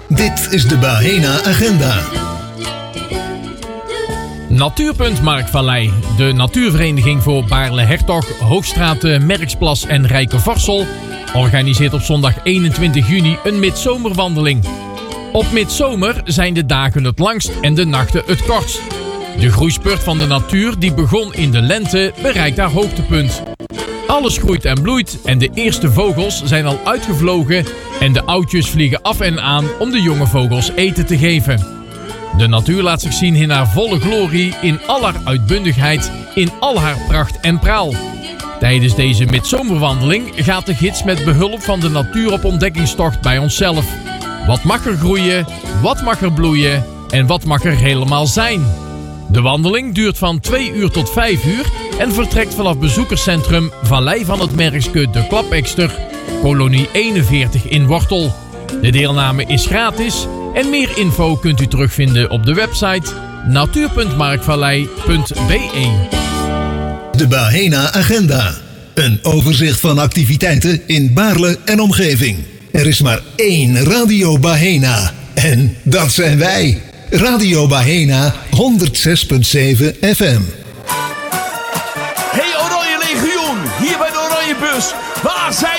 Dit is de Bahena Agenda. Natuurpunt Markvallei. De natuurvereniging voor Baarle-Hertog, Hoogstraat, Merksplas en Rijkevorsel organiseert op zondag 21 juni een midzomerwandeling. Op midzomer zijn de dagen het langst en de nachten het kortst. De groeispurt van de natuur die begon in de lente bereikt haar hoogtepunt. Alles groeit en bloeit en de eerste vogels zijn al uitgevlogen en de oudjes vliegen af en aan om de jonge vogels eten te geven. De natuur laat zich zien in haar volle glorie, in al haar uitbundigheid, in al haar pracht en praal. Tijdens deze midzomerwandeling gaat de gids met behulp van de natuur op ontdekkingstocht bij onszelf. Wat mag er groeien, wat mag er bloeien en wat mag er helemaal zijn? De wandeling duurt van 2 uur tot 5 uur en vertrekt vanaf bezoekerscentrum Vallei van het Merkske de Klapekster, kolonie 41 in Wortel. De deelname is gratis en meer info kunt u terugvinden op de website natuur.markvallei.be. De Bahena Agenda. Een overzicht van activiteiten in Baarle en omgeving. Er is maar 1 Radio Bahena. En dat zijn wij. Radio Bahena 106.7 FM. Hey Oranje Legioen, hier bij de Oranje Bus. Waar zijn